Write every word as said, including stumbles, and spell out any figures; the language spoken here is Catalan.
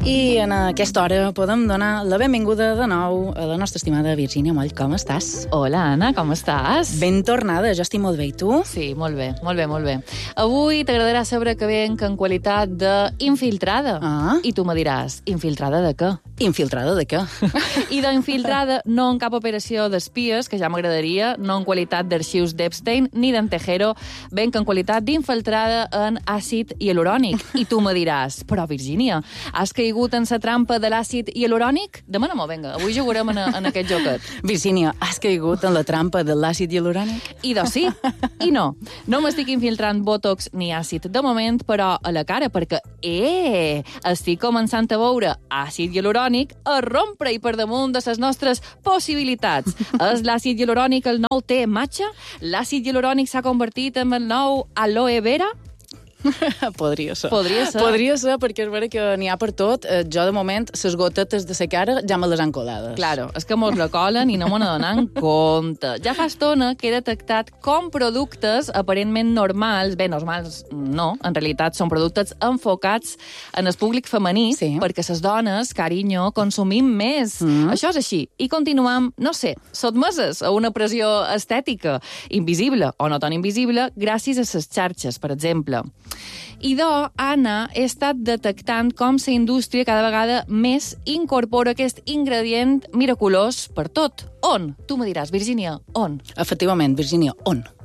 I en aquesta hora podem donar la benvinguda de nou a la nostra estimada Virgínia Moll. Com estàs? Hola, Anna, com estàs? Ben tornada, jo estic molt bé, i tu? Sí, molt bé, molt bé, molt bé. Avui t'agradarà saber que venc en qualitat d'infiltrada. Ah. I tu me diràs, infiltrada de què? Infiltrada de què? I d'infiltrada no en cap operació d'espies, que ja m'agradaria, no en qualitat d'arxius d'Epstein, ni d'en Tejero, venc en qualitat d'infiltrada en àcid hialurònic. I tu me diràs, però Virgínia, has caigut en la trampa de l'àcid hialurònic? Demana-m'ho, vinga, avui jugarem en, en aquest joquet. Virgínia, has caigut en la trampa de l'àcid hialurònic? I doncs sí, i no. No m'estic infiltrant botox ni àcid de moment, però a la cara, perquè, eh, estic començant a veure àcid hialurònic a rompre i per damunt de les nostres possibilitats. És l'àcid hialurònic el nou té matxa? L'àcid hialurònic s'ha convertit en el nou aloe vera? Podria ser. Podria ser. Podria ser, perquè és vera que n'hi ha per tot. Eh, Jo, de moment, les gotetes de la cara ja me les han colades. Claro, és que mos la colen i no m'ho n'adonen compte. Ja fa estona que he detectat com productes aparentment normals, bé, normals no, en realitat són productes enfocats en el públic femení, Sí. perquè les dones, carinyo, consumim més. Mm. Això és així. I continuam, no sé, sotmeses a una pressió estètica invisible o no tan invisible gràcies a les xarxes, per exemple. I do, Anna, he estat detectant com la indústria cada vegada més incorpora aquest ingredient miraculós per tot. On? Tu me diràs, Virgínia, on? Efectivament, Virgínia, on?